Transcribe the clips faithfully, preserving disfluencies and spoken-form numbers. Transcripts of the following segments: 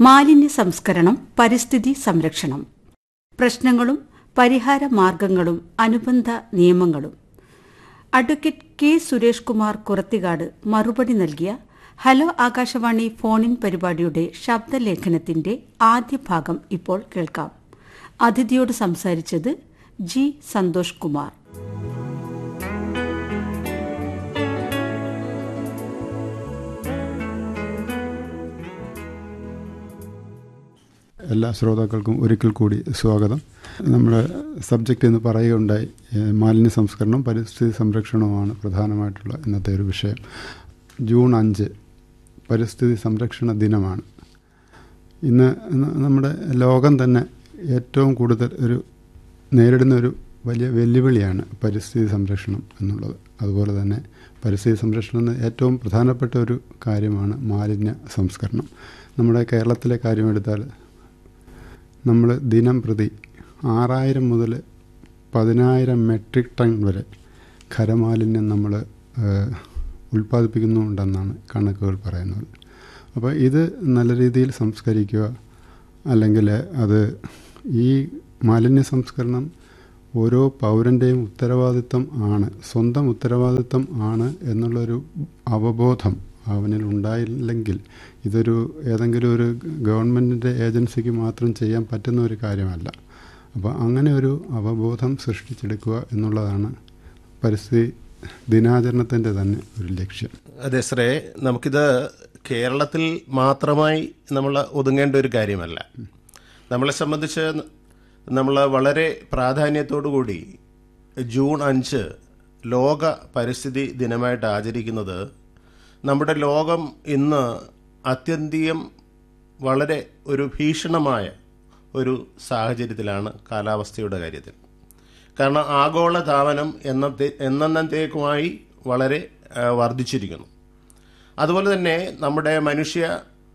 മാലിന്യ സംസ്കരണം, പരിസ്ഥിതി സംരക്ഷണം, പ്രശ്നങ്ങളും പരിഹാര മാർഗങ്ങളും അനുബന്ധ നിയമങ്ങളും. അഡ്വക്കേറ്റ് കെ സുരേഷ് കുമാർ കുറത്തികാട് മറുപടി നൽകിയ ഹലോ ആകാശവാണി ഫോണിൻ പരിപാടിയുടെ ശബ്ദലേഖനത്തിന്റെ ആദ്യ ഭാഗം ഇപ്പോൾ കേൾക്കാം. അതിഥിയോട് സംസാരിച്ചത് ജി സന്തോഷ് കുമാർ. എല്ലാ ശ്രോതാക്കൾക്കും ഒരിക്കൽ കൂടി സ്വാഗതം. നമ്മുടെ സബ്ജക്റ്റ് എന്ന് പറയുകയുണ്ടായി മാലിന്യ സംസ്കരണം, പരിസ്ഥിതി സംരക്ഷണവുമാണ് പ്രധാനമായിട്ടുള്ള ഇന്നത്തെ ഒരു വിഷയം. ജൂൺ അഞ്ച് പരിസ്ഥിതി സംരക്ഷണ ദിനമാണ്. ഇന്ന് നമ്മുടെ ലോകം തന്നെ ഏറ്റവും കൂടുതൽ ഒരു നേരിടുന്ന ഒരു വലിയ വെല്ലുവിളിയാണ് പരിസ്ഥിതി സംരക്ഷണം എന്നുള്ളത്. അതുപോലെ തന്നെ പരിസ്ഥിതി സംരക്ഷണം ഏറ്റവും പ്രധാനപ്പെട്ട ഒരു കാര്യമാണ് മാലിന്യ സംസ്കരണം. നമ്മുടെ കേരളത്തിലെ കാര്യമെടുത്താൽ നമ്മൾ ദിനം പ്രതി ആറായിരം മുതൽ പതിനായിരം മെട്രിക് ടൺ വരെ ഖരമാലിന്യം നമ്മൾ ഉൽപ്പാദിപ്പിക്കുന്നുണ്ടെന്നാണ് കണക്കുകൾ പറയുന്നത്. അപ്പോൾ ഇത് നല്ല രീതിയിൽ സംസ്കരിക്കുക, അല്ലെങ്കിൽ അത് ഈ മാലിന്യ സംസ്കരണം ഓരോ പൗരൻ്റെയും ഉത്തരവാദിത്വം ആണ്, സ്വന്തം ഉത്തരവാദിത്വം ആണ് എന്നുള്ളൊരു അവബോധം അവനിൽ ഉണ്ടായില്ലെങ്കിൽ ഇതൊരു ഏതെങ്കിലും ഒരു ഗവൺമെൻറ്റിൻ്റെ ഏജൻസിക്ക് മാത്രം ചെയ്യാൻ പറ്റുന്ന ഒരു കാര്യമല്ല. അപ്പോൾ അങ്ങനെ ഒരു അവബോധം സൃഷ്ടിച്ചെടുക്കുക എന്നുള്ളതാണ് പരിസ്ഥിതി ദിനാചരണത്തിൻ്റെ തന്നെ ഒരു ലക്ഷ്യം. അതെ ശ്രേ, നമുക്കിത് കേരളത്തിൽ മാത്രമായി നമ്മൾ ഒതുങ്ങേണ്ട ഒരു കാര്യമല്ല. നമ്മളെ സംബന്ധിച്ച് നമ്മൾ വളരെ പ്രാധാന്യത്തോടു കൂടി ജൂൺ അഞ്ച് ലോക പരിസ്ഥിതി ദിനമായിട്ട് ആചരിക്കുന്നത് നമ്മുടെ ലോകം ഇന്ന് അത്യന്തികം വളരെ ഒരു ഭീഷണമായ ഒരു സാഹചര്യത്തിലാണ് കാലാവസ്ഥയുടെ കാര്യത്തിൽ. കാരണം ആഗോള താപനം എന്നത്തെ എന്നത്തേക്കുമായി വളരെ വർദ്ധിച്ചിരിക്കുന്നു. അതുപോലെ തന്നെ നമ്മുടെ മനുഷ്യ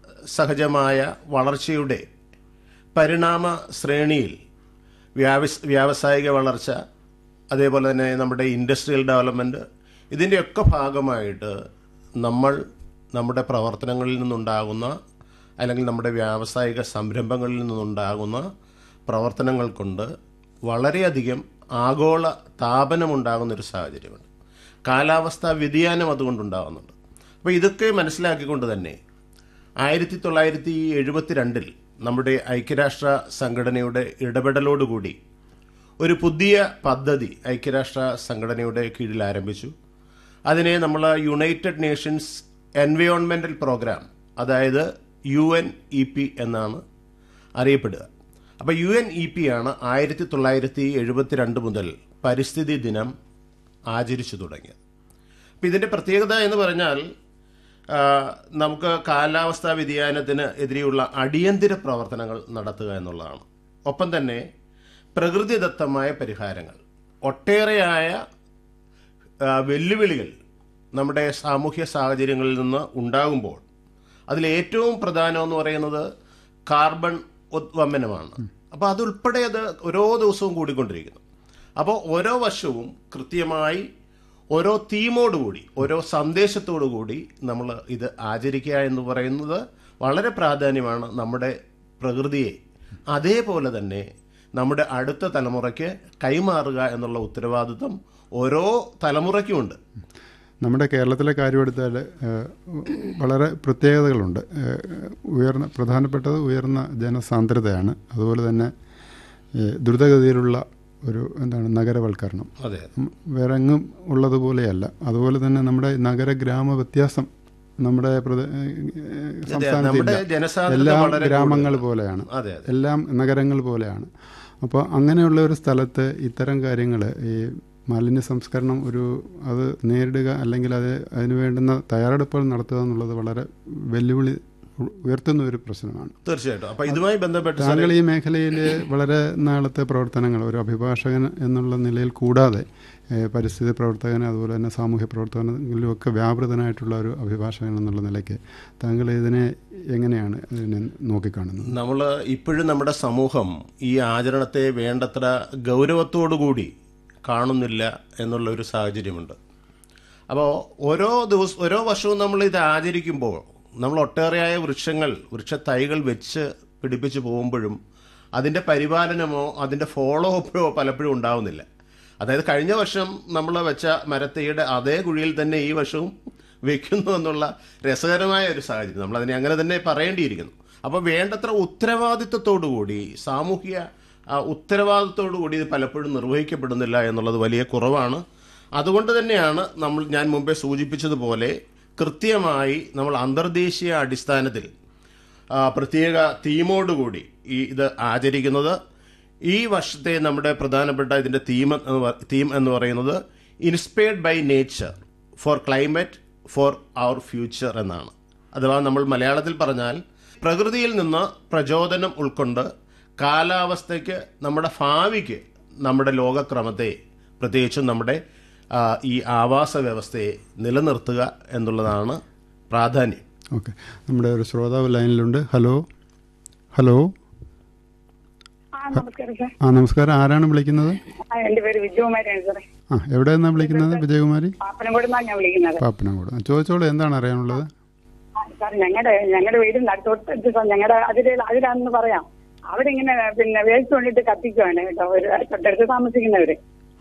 സഹജമായ വളർച്ചയുടെ പരിണാമ ശ്രേണിയിൽ വ്യാവസ് വ്യാവസായിക വളർച്ച, അതേപോലെ തന്നെ നമ്മുടെ ഇൻഡസ്ട്രിയൽ ഡെവലപ്മെൻറ്റ്, ഇതിൻ്റെയൊക്കെ ഭാഗമായിട്ട് നമ്മൾ നമ്മുടെ പ്രവർത്തനങ്ങളിൽ നിന്നുണ്ടാകുന്ന അല്ലെങ്കിൽ നമ്മുടെ വ്യാവസായിക സംരംഭങ്ങളിൽ നിന്നുണ്ടാകുന്ന പ്രവർത്തനങ്ങൾ കൊണ്ട് വളരെയധികം ആഗോള താപനമുണ്ടാകുന്നൊരു സാഹചര്യമുണ്ട്. കാലാവസ്ഥാ വ്യതിയാനം അതുകൊണ്ടുണ്ടാകുന്നുണ്ട്. അപ്പോൾ ഇതൊക്കെ മനസ്സിലാക്കിക്കൊണ്ട് തന്നെ ആയിരത്തി തൊള്ളായിരത്തി എഴുപത്തി രണ്ടിൽ നമ്മുടെ ഐക്യരാഷ്ട്ര സംഘടനയുടെ ഇടപെടലോടുകൂടി ഒരു പുതിയ പദ്ധതി ഐക്യരാഷ്ട്ര സംഘടനയുടെ കീഴിൽ ആരംഭിച്ചു. അതിനെ നമ്മൾ യുണൈറ്റഡ് നേഷൻസ് എൻവയോൺമെൻ്റൽ പ്രോഗ്രാം, അതായത് യു എൻ ഇ പി എന്നാണ് അറിയപ്പെടുക. അപ്പോൾ യു എൻ ഇ പി ആണ് ആയിരത്തി തൊള്ളായിരത്തി എഴുപത്തി രണ്ട് മുതൽ പരിസ്ഥിതി ദിനം ആചരിച്ചു തുടങ്ങിയത്. അപ്പോൾ ഇതിൻ്റെ പ്രത്യേകത എന്ന് പറഞ്ഞാൽ നമുക്ക് കാലാവസ്ഥാ വ്യതിയാനത്തിന് എതിരെയുള്ള അടിയന്തര പ്രവർത്തനങ്ങൾ നടത്തുക എന്നുള്ളതാണ്. ഒപ്പം തന്നെ പ്രകൃതിദത്തമായ പരിഹാരങ്ങൾ, ഒട്ടേറെയായ വെല്ലുവിളികൾ നമ്മുടെ സാമൂഹ്യ സാഹചര്യങ്ങളിൽ നിന്ന് ഉണ്ടാകുമ്പോൾ അതിലേറ്റവും പ്രധാനം എന്ന് പറയുന്നത് കാർബൺ ഉദ്വമനമാണ്. അപ്പോൾ അതുൾപ്പെടെ അത് ഓരോ ദിവസവും കൂടിക്കൊണ്ടിരിക്കുന്നു. അപ്പോൾ ഓരോ വർഷവും കൃത്യമായി ഓരോ തീമോടുകൂടി, ഓരോ സന്ദേശത്തോടു കൂടി നമ്മൾ ഇത് ആചരിക്കുക എന്ന് പറയുന്നത് വളരെ പ്രാധാന്യമാണ്. നമ്മുടെ പ്രകൃതിയെ അതേപോലെ തന്നെ നമ്മുടെ അടുത്ത തലമുറയ്ക്ക് കൈമാറുക എന്നുള്ള ഉത്തരവാദിത്വം ഓരോ തലമുറയ്ക്കുമുണ്ട്. നമ്മുടെ കേരളത്തിലെ കാര്യമെടുത്താൽ വളരെ പ്രത്യേകതകളുണ്ട്. ഉയർന്ന പ്രധാനപ്പെട്ടത് ഉയർന്ന ജനസാന്ദ്രതയാണ്. അതുപോലെ തന്നെ ദ്രുതഗതിയിലുള്ള ഒരു എന്താണ് നഗരവൽക്കരണം, വേറെ എങ്ങും ഉള്ളതുപോലെയല്ല. അതുപോലെ തന്നെ നമ്മുടെ നഗര ഗ്രാമ വ്യത്യാസം നമ്മുടെ സംസ്ഥാനത്തില്ല. എല്ലാം ഗ്രാമങ്ങൾ പോലെയാണ്, എല്ലാം നഗരങ്ങൾ പോലെയാണ്. അപ്പോൾ അങ്ങനെയുള്ള ഒരു സ്ഥലത്ത് ഇത്തരം കാര്യങ്ങൾ, ഈ മാലിന്യ സംസ്കരണം ഒരു അത് നേരിടുക അല്ലെങ്കിൽ അത് അതിന് വേണ്ടുന്ന തയ്യാറെടുപ്പുകൾ നടത്തുക എന്നുള്ളത് വളരെ വെല്ലുവിളി ഉയർത്തുന്ന ഒരു പ്രശ്നമാണ്. തീർച്ചയായിട്ടും. അപ്പോൾ ഇതുമായി ബന്ധപ്പെട്ട് താങ്കൾ ഈ മേഖലയിൽ വളരെ നാളത്തെ പ്രവർത്തനങ്ങൾ ഒരു അഭിഭാഷകൻ എന്നുള്ള നിലയിൽ കൂടാതെ പരിസ്ഥിതി പ്രവർത്തകൻ, അതുപോലെ തന്നെ സാമൂഹ്യ പ്രവർത്തനങ്ങളിലും ഒക്കെ വ്യാപൃതനായിട്ടുള്ള ഒരു അഭിഭാഷകൻ എന്നുള്ള നിലയ്ക്ക് താങ്കൾ ഇതിനെ എങ്ങനെയാണ് ഇതിനെ നോക്കിക്കാണുന്നത്? നമ്മൾ ഇപ്പോഴും നമ്മുടെ സമൂഹം ഈ ആചരണത്തെ വേണ്ടത്ര ഗൗരവത്തോടുകൂടി കാണുന്നില്ല എന്നുള്ളൊരു സാഹചര്യമുണ്ട്. അപ്പോൾ ഓരോ ദിവസം ഓരോ വർഷവും നമ്മൾ ഇത് ആചരിക്കുമ്പോൾ നമ്മൾ ഒട്ടേറെയായ വൃക്ഷങ്ങൾ വൃക്ഷത്തൈകൾ വെച്ച് പിടിപ്പിച്ച് പോകുമ്പോഴും അതിൻ്റെ പരിപാലനമോ അതിൻ്റെ ഫോളോ അപ്പോ പലപ്പോഴും ഉണ്ടാവുന്നില്ല. അതായത് കഴിഞ്ഞ വർഷം നമ്മൾ വെച്ച മരത്തൈയുടെ അതേ കുഴിയിൽ തന്നെ ഈ വർഷവും വെക്കുന്നു എന്നുള്ള രസകരമായ ഒരു സാഹചര്യം, നമ്മളതിനെ അങ്ങനെ തന്നെ പറയേണ്ടിയിരിക്കുന്നു. അപ്പോൾ വേണ്ടത്ര ഉത്തരവാദിത്വത്തോടുകൂടി, സാമൂഹിക ഉത്തരവാദിത്വത്തോടുകൂടി ഇത് പലപ്പോഴും നിർവഹിക്കപ്പെടുന്നില്ല എന്നുള്ളത് വലിയ കുറവാണ്. അതുകൊണ്ട് തന്നെയാണ് നമ്മൾ ഞാൻ മുമ്പേ സൂചിപ്പിച്ചതുപോലെ കൃത്യമായി നമ്മൾ അന്തർദേശീയ അടിസ്ഥാനത്തിൽ പ്രത്യേക തീമോടുകൂടി ഈ ഇത് ആചരിക്കുന്നത്. ഈ വർഷത്തെ നമ്മുടെ പ്രധാനപ്പെട്ട ഇതിൻ്റെ തീം തീം എന്ന് പറയുന്നത് inspired by nature four climate four our future എന്നാണ്. അഥവാ നമ്മൾ മലയാളത്തിൽ പറഞ്ഞാൽ പ്രകൃതിയിൽ നിന്ന് പ്രചോദനം ഉൾക്കൊണ്ട് കാലാവസ്ഥയ്ക്ക്, നമ്മുടെ ഭാവിക്ക്, നമ്മുടെ ലോകക്രമത്തെ, പ്രത്യേകിച്ചും നമ്മുടെ ഈ ആവാസ വ്യവസ്ഥയെ നിലനിർത്തുക എന്നുള്ളതാണ് പ്രാധാന്യം. ഓക്കെ, നമ്മുടെ ഒരു ശ്രോതാവ് ലൈനിലുണ്ട്. ഹലോ ഹലോ ആ നമസ്കാരം, ആരാണ് വിളിക്കുന്നത്? എന്റെ പേര് വിജയകുമാരിയാണ് സാറേ. ആ എവിടെ നിന്നാണ് വിളിക്കുന്നത്? വിജയകുമാരി, പാപ്പനംകോട് ഞാൻ വിളിക്കുന്നത്. പാപ്പനംകോട്. ചോദിച്ചോളൂ, എന്താണ് അറിയാനുള്ളത്? സാർ, ഞങ്ങളുടെ ഞങ്ങളുടെ വീടിന്റെ തൊട്ടടുത്ത് ഞങ്ങളുടെ അതിൽ അതിലാണെന്ന് പറയാം. അവരിങ്ങനെ പിന്നെ വേസ്റ്റ് കൊണ്ടിട്ട് കത്തിക്കുവാണ് കേട്ടോ, ഒരു തൊട്ടടുത്ത് താമസിക്കുന്നവര്.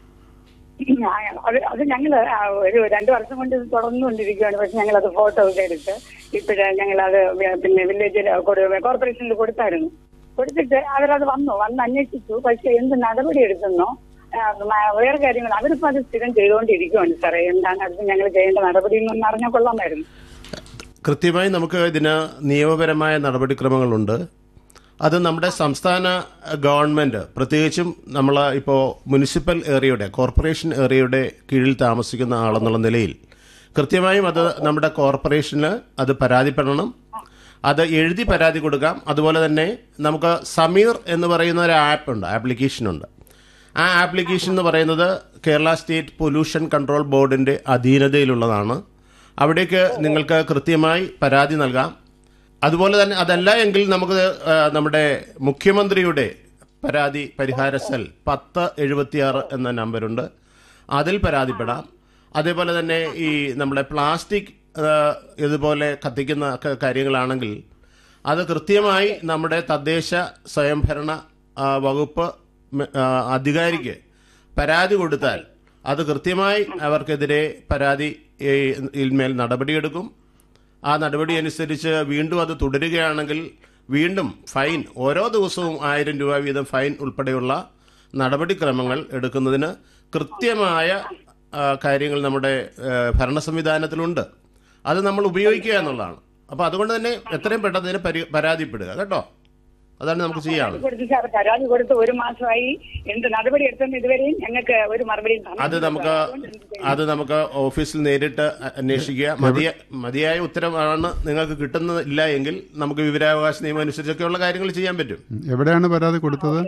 അത് അത് ഞങ്ങള് ഒരു രണ്ടു വർഷം കൊണ്ട് തുടർന്നുകൊണ്ടിരിക്കുകയാണ്. പക്ഷെ ഞങ്ങളത് ഫോട്ടോ ഒക്കെ എടുത്ത് ഇപ്പോഴേ ഞങ്ങളത് പിന്നെ വില്ലേജിൽ കോർപ്പറേഷനിൽ കൊടുത്തായിരുന്നു. കൊടുത്തിട്ട് അവരത് വന്നു വന്ന് അന്വേഷിച്ചു. പക്ഷെ എന്ത് നടപടി എടുക്കുന്നോ വേറെ കാര്യങ്ങൾ അവരിപ്പോ അത് സ്ഥിരം ചെയ്തുകൊണ്ടിരിക്കുകയാണ് സാറേ. എന്താണ് അടുത്ത് ഞങ്ങൾ ചെയ്യേണ്ട നടപടി എന്ന് അറിഞ്ഞാൽ കൊള്ളാമായിരുന്നു. കൃത്യമായി നമുക്ക് ഇതിന് നിയമപരമായ നടപടിക്രമങ്ങളുണ്ട്. അത് നമ്മുടെ സംസ്ഥാന ഗവൺമെൻറ്, പ്രത്യേകിച്ചും നമ്മൾ ഇപ്പോൾ മുനിസിപ്പൽ ഏരിയയുടെ, കോർപ്പറേഷൻ ഏരിയയുടെ കീഴിൽ താമസിക്കുന്ന ആളെന്നുള്ള നിലയിൽ കൃത്യമായും അത് നമ്മുടെ കോർപ്പറേഷന് അത് പരാതിപ്പെടണം. അത് എഴുതി പരാതി കൊടുക്കാം. അതുപോലെ തന്നെ നമുക്ക് സമീർ എന്ന് പറയുന്ന ഒരു ആപ്പ് ഉണ്ട്, ആപ്ലിക്കേഷനുണ്ട്. ആ ആപ്ലിക്കേഷൻ എന്ന് പറയുന്നത് കേരള സ്റ്റേറ്റ് പൊല്യൂഷൻ കൺട്രോൾ ബോർഡിൻ്റെ അധീനതയിലുള്ളതാണ്. അവിടേക്ക് നിങ്ങൾക്ക് കൃത്യമായി പരാതി നൽകാം. അതുപോലെ തന്നെ അതല്ല എങ്കിൽ നമുക്ക് നമ്മുടെ മുഖ്യമന്ത്രിയുടെ പരാതി പരിഹാര സെൽ പത്ത് എഴുപത്തിയാറ് എന്ന നമ്പറുണ്ട്, അതിൽ പരാതിപ്പെടാം. അതേപോലെ തന്നെ ഈ നമ്മുടെ പ്ലാസ്റ്റിക് ഇതുപോലെ കത്തിക്കുന്ന കാര്യങ്ങളാണെങ്കിൽ അത് കൃത്യമായി നമ്മുടെ തദ്ദേശ സ്വയംഭരണ വകുപ്പ് അധികാരിക്ക് പരാതി കൊടുത്താൽ അത് കൃത്യമായി അവർക്കെതിരെ പരാതി മേൽ നടപടിയെടുക്കും. ആ നടപടി അനുസരിച്ച് വീണ്ടും അത് തുടരുകയാണെങ്കിൽ വീണ്ടും ഫൈൻ, ഓരോ ദിവസവും ആയിരം രൂപ വീതം ഫൈൻ ഉൾപ്പെടെയുള്ള നടപടിക്രമങ്ങൾ എടുക്കുന്നതിന് കൃത്യമായ കാര്യങ്ങൾ നമ്മുടെ ഭരണ സംവിധാനത്തിലുണ്ട്. അത് നമ്മൾ ഉപയോഗിക്കുക എന്നുള്ളതാണ്. അപ്പോൾ അതുകൊണ്ട് തന്നെ എത്രയും പെട്ടെന്ന് ഇതിനെ പരാതിപ്പെടുക കേട്ടോ. അതാണ് നമുക്ക് ചെയ്യാനുള്ളത്. പരാതി കൊടുത്ത് ഒരു മാസമായി എന്ത് നടപടി എടുത്തെന്ന് ഇതുവരെയും ഞങ്ങൾക്ക് ഒരു മറുപടി അത് നമുക്ക് അത് നമുക്ക് ഓഫീസിൽ നേരിട്ട് അന്വേഷിക്കുക. മതിയ മതിയായ ഉത്തരവാണ് നിങ്ങൾക്ക് കിട്ടുന്നില്ല എങ്കിൽ നമുക്ക് വിവരാവകാശ നിയമം അനുസരിച്ചൊക്കെയുള്ള കാര്യങ്ങൾ ചെയ്യാൻ പറ്റും. എവിടെയാണ് പരാതി കൊടുത്തത്?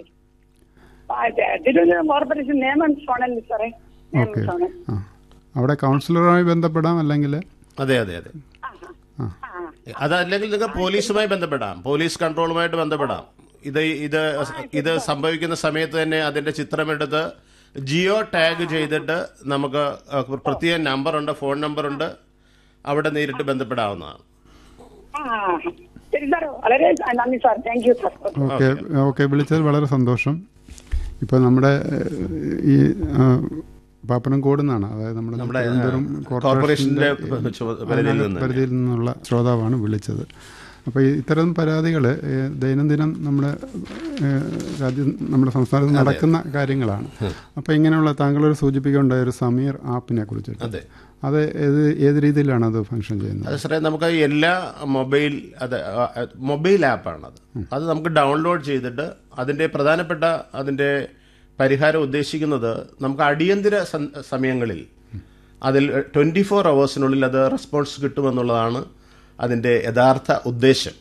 തിരുവനന്തപുരം കോർപ്പറേഷൻ നിയമം ഫോണല്ലേ സാറേ. ഓക്കെ, അവിടെ കൗൺസിലറുമായി ബന്ധപ്പെടാം. അല്ലെങ്കിൽ അതെ അതെ അതെ അതല്ലെങ്കിൽ നിങ്ങൾക്ക് പോലീസുമായി ബന്ധപ്പെടാം, പോലീസ് കൺട്രോളുമായിട്ട് ബന്ധപ്പെടാം. ഇത് ഇത് ഇത് സംഭവിക്കുന്ന സമയത്ത് തന്നെ അതിന്റെ ചിത്രമെടുത്ത് ജിയോ ടാഗ് ചെയ്തിട്ട് നമുക്ക് പ്രത്യേക നമ്പറുണ്ട്, ഫോൺ നമ്പറുണ്ട്, അവിടെ നേരിട്ട് ബന്ധപ്പെടാവുന്നതാണ്. ഓക്കെ ഓക്കെ വിളിച്ചത് വളരെ സന്തോഷം. ഇപ്പൊ നമ്മുടെ ഈ പാപ്പനംകോട് നിന്നാണ്, അതായത് നമ്മുടെ കോർപ്പറേഷന്റെ പരിധിയിൽ നിന്നുള്ള ശ്രോതാവാണ് വിളിച്ചത്. അപ്പോൾ ഇത്തരം പരാതികൾ ദൈനംദിനം നമ്മുടെ രാജ്യം, നമ്മുടെ സംസ്ഥാനത്ത് നടക്കുന്ന കാര്യങ്ങളാണ്. അപ്പോൾ ഇങ്ങനെയുള്ള താങ്കളൊരു സൂചിപ്പിക്കേണ്ടായ ഒരു സമീർ ആപ്പിനെ കുറിച്ചിട്ട്, അത് ഏത് ഏത് രീതിയിലാണ് അത് ഫംഗ്ഷൻ ചെയ്യുന്നത്? അത് സാറേ, നമുക്ക് എല്ലാ മൊബൈൽ അത് മൊബൈൽ ആപ്പാണത്. അത് നമുക്ക് ഡൗൺലോഡ് ചെയ്തിട്ട് അതിൻ്റെ പ്രധാനപ്പെട്ട അതിൻ്റെ പരിഹാരം ഉദ്ദേശിക്കുന്നത് നമുക്ക് അടിയന്തര സമയങ്ങളിൽ അതിൽ ട്വൻറ്റി ഫോർ അവേഴ്സിനുള്ളിൽ അത് റെസ്പോൺസ് കിട്ടുമെന്നുള്ളതാണ് അതിൻ്റെ യഥാർത്ഥ ഉദ്ദേശം.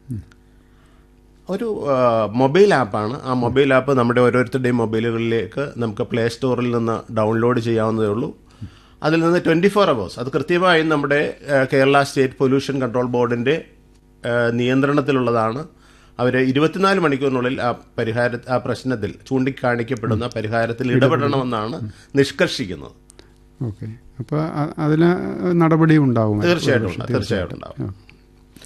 ഒരു മൊബൈൽ ആപ്പാണ്. ആ മൊബൈൽ ആപ്പ് നമ്മുടെ ഓരോരുത്തരുടെയും മൊബൈലുകളിലേക്ക് നമുക്ക് പ്ലേ സ്റ്റോറിൽ നിന്ന് ഡൗൺലോഡ് ചെയ്യാവുന്നതേ ഉള്ളൂ. അതിൽ നിന്ന് ട്വൻറ്റി ഫോർ അവേഴ്സ് അത് കൃത്യമായും നമ്മുടെ കേരള സ്റ്റേറ്റ് പൊല്യൂഷൻ കൺട്രോൾ ബോർഡിൻ്റെ നിയന്ത്രണത്തിലുള്ളതാണ്. അവർ ഇരുപത്തിനാല് മണിക്കൂറിനുള്ളിൽ ആ പരിഹാര ആ പ്രശ്നത്തിൽ ചൂണ്ടിക്കാണിക്കപ്പെടുന്ന പരിഹാരത്തിൽ ഇടപെടണമെന്നാണ് നിഷ്കർഷിക്കുന്നത്. ഓക്കെ, അപ്പോൾ അതിന് നടപടി ഉണ്ടാവും. തീർച്ചയായിട്ടും തീർച്ചയായിട്ടും ഉണ്ടാവും.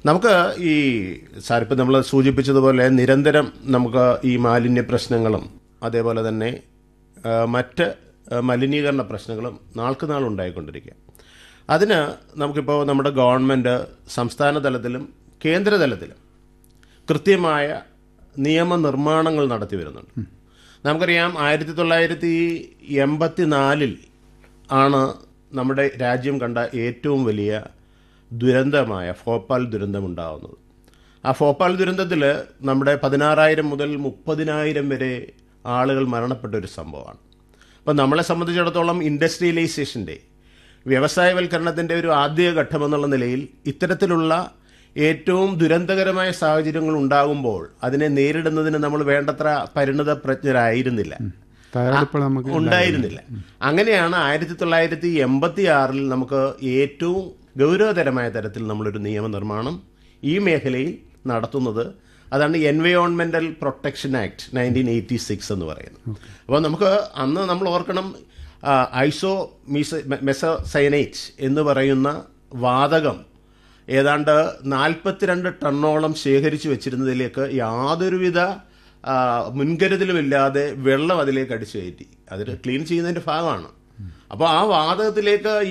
നമുക്ക് ഈ സാറിപ്പോൾ നമ്മൾ സൂചിപ്പിച്ചതുപോലെ നിരന്തരം നമുക്ക് ഈ മാലിന്യ പ്രശ്നങ്ങളും അതേപോലെ തന്നെ മറ്റ് മലിനീകരണ പ്രശ്നങ്ങളും നാൾക്ക് നാൾ ഉണ്ടായിക്കൊണ്ടിരിക്കുക. അതിന് നമുക്കിപ്പോൾ നമ്മുടെ ഗവൺമെൻറ് സംസ്ഥാന തലത്തിലും കേന്ദ്ര തലത്തിലും കൃത്യമായ നിയമനിർമ്മാണങ്ങൾ നടത്തി വരുന്നുണ്ട്. നമുക്കറിയാം ആയിരത്തി തൊള്ളായിരത്തി എൺപത്തി നാലിൽ ആണ് നമ്മുടെ രാജ്യം കണ്ട ഏറ്റവും വലിയ ദുരന്തമായ ഭോപ്പാൽ ദുരന്തമുണ്ടാകുന്നത്. ആ ഭോപ്പാൽ ദുരന്തത്തിൽ നമ്മുടെ പതിനാറായിരം മുതൽ മുപ്പതിനായിരം വരെ ആളുകൾ മരണപ്പെട്ട ഒരു സംഭവമാണ്. അപ്പം നമ്മളെ സംബന്ധിച്ചിടത്തോളം ഇൻഡസ്ട്രിയലൈസേഷൻ്റെ വ്യവസായവൽക്കരണത്തിൻ്റെ ഒരു ആദ്യ ഘട്ടമെന്നുള്ള നിലയിൽ ഇത്തരത്തിലുള്ള ഏറ്റവും ദുരന്തകരമായ സാഹചര്യങ്ങൾ ഉണ്ടാകുമ്പോൾ അതിനെ നേരിടുന്നതിന് നമ്മൾ വേണ്ടത്ര പരിണത പ്രജ്ഞരായിരുന്നില്ല, ഉണ്ടായിരുന്നില്ല. അങ്ങനെയാണ് ആയിരത്തി തൊള്ളായിരത്തി എൺപത്തി ആറിൽ നമുക്ക് ഏറ്റവും ഗൗരവതരമായ തരത്തിൽ നമ്മളൊരു നിയമനിർമ്മാണം ഈ മേഖലയിൽ നടത്തുന്നത്. അതാണ് എൻവയോൺമെന്റൽ protection act nineteen eighty six എന്ന് പറയുന്നത്. അപ്പോൾ നമുക്ക് അന്ന് നമ്മൾ ഓർക്കണം, ഐസോ മീസ മെസസൈനേറ്റ് എന്ന് പറയുന്ന വാതകം ഏതാണ്ട് നാൽപ്പത്തിരണ്ട് ടണ്ണോളം ശേഖരിച്ചു വെച്ചിരുന്നതിലേക്ക് യാതൊരുവിധ മുൻകരുതലുമില്ലാതെ വെള്ളം അതിലേക്ക് അടിച്ചു കയറ്റി. അതിൽ ക്ലീൻ ചെയ്യുന്നതിൻ്റെ ഭാഗമാണ്. അപ്പോൾ ആ വാതകത്തിലേക്ക്